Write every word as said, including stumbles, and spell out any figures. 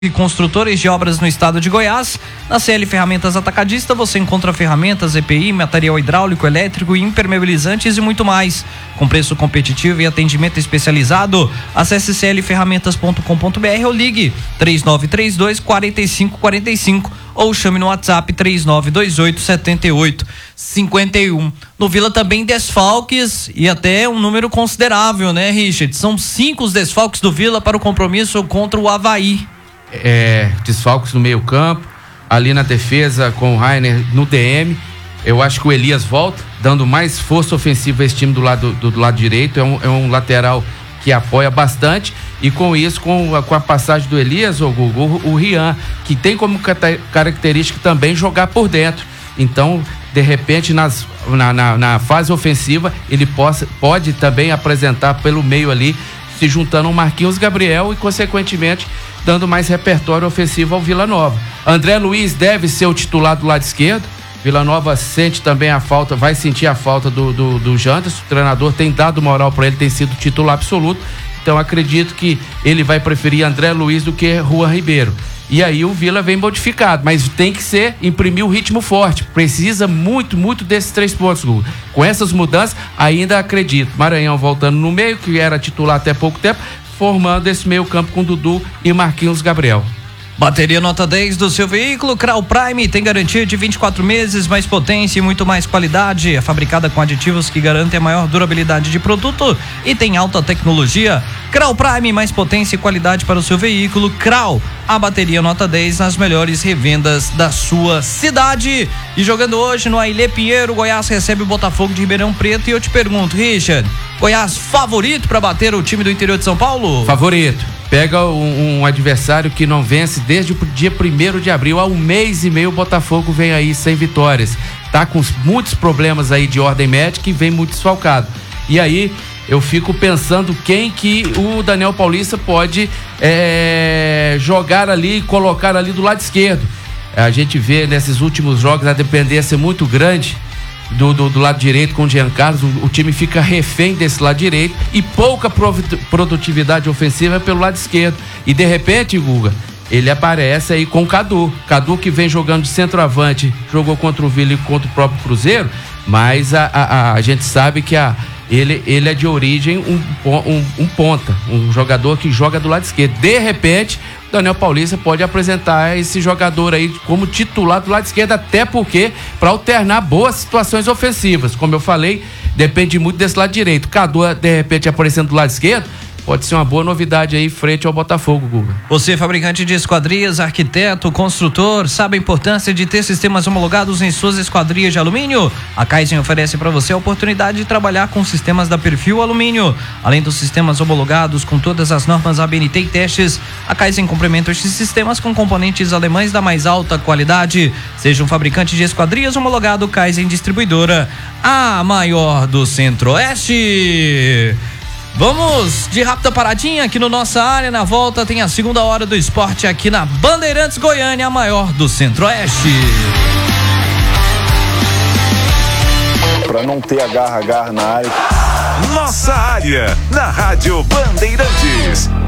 e construtores de obras no estado de Goiás. Na C L Ferramentas Atacadista você encontra ferramentas, E P I, material hidráulico, elétrico, impermeabilizantes e muito mais. Com preço competitivo e atendimento especializado, acesse c l ferramentas ponto com ponto b r ou ligue três nove três dois, quatro cinco quatro cinco ou chame no WhatsApp três nove dois oito, sete oito cinco um. No Vila também desfalques e até um número considerável, né, Richard? São cinco os desfalques do Vila para o compromisso contra o Avaí. É, desfalques no meio campo, ali na defesa com o Rainer no D M. Eu acho que o Elias volta, dando mais força ofensiva a esse time do lado, do, do lado direito. É um, é um lateral que apoia bastante, e com isso, com a, com a passagem do Elias, o, o, o Rian, que tem como característica também jogar por dentro. Então, de repente, nas, na, na, na fase ofensiva, ele possa, pode também apresentar pelo meio ali, se juntando ao Marquinhos Gabriel e, consequentemente, dando mais repertório ofensivo ao Vila Nova. André Luiz deve ser o titular do lado esquerdo. Vila Nova sente também a falta, vai sentir a falta do, do, do Janderson. O treinador tem dado moral para ele, tem sido titular absoluto. Então acredito que ele vai preferir André Luiz do que Juan Ribeiro. E aí o Vila vem modificado, mas tem que ser, imprimir o ritmo forte. Precisa muito, muito desses três pontos, Guga. Com essas mudanças, ainda acredito. Maranhão voltando no meio, que era titular até pouco tempo, formando esse meio campo com Dudu e Marquinhos Gabriel. Bateria nota dez do seu veículo. Crau Prime tem garantia de vinte e quatro meses, mais potência e muito mais qualidade. É fabricada com aditivos que garantem a maior durabilidade de produto e tem alta tecnologia. Crau Prime, mais potência e qualidade para o seu veículo. Crau, a bateria nota dez nas melhores revendas da sua cidade. E jogando hoje no Ailê Pinheiro, Goiás recebe o Botafogo de Ribeirão Preto. E eu te pergunto, Richard, Goiás favorito para bater o time do interior de São Paulo? Favorito. Pega um, um adversário que não vence desde o dia primeiro de abril. Há um mês e meio o Botafogo vem aí sem vitórias. Tá com muitos problemas aí de ordem médica e vem muito desfalcado. E aí eu fico pensando quem que o Daniel Paulista pode é, jogar ali, colocar ali do lado esquerdo. A gente vê nesses últimos jogos a dependência muito grande Do, do, do lado direito com o Jean Carlos. O, o time fica refém desse lado direito e pouca produtividade ofensiva pelo lado esquerdo. E de repente, Guga, ele aparece aí com o Cadu. Cadu que vem jogando de centroavante, jogou contra o Vila e contra o próprio Cruzeiro, mas a, a, a gente sabe que a, ele, ele é de origem um, um, um ponta, um jogador que joga do lado esquerdo. De repente, Daniel Paulista pode apresentar esse jogador aí como titular do lado esquerdo, até porque para alternar boas situações ofensivas. Como eu falei, depende muito desse lado direito. Cadu, de repente, aparecendo do lado esquerdo, pode ser uma boa novidade aí frente ao Botafogo, Guga. Você, fabricante de esquadrias, arquiteto, construtor, sabe a importância de ter sistemas homologados em suas esquadrias de alumínio? A Kaizen oferece para você a oportunidade de trabalhar com sistemas da Perfil Alumínio. Além dos sistemas homologados com todas as normas A B N T e testes, a Kaizen complementa estes sistemas com componentes alemães da mais alta qualidade. Seja um fabricante de esquadrias homologado, Kaizen Distribuidora, a maior do Centro-Oeste. Vamos de rápida paradinha aqui no Nossa Área. Na volta tem a segunda hora do esporte aqui na Bandeirantes Goiânia, a maior do Centro-Oeste. Pra não ter agarra-agarra na área. Nossa Área, na Rádio Bandeirantes.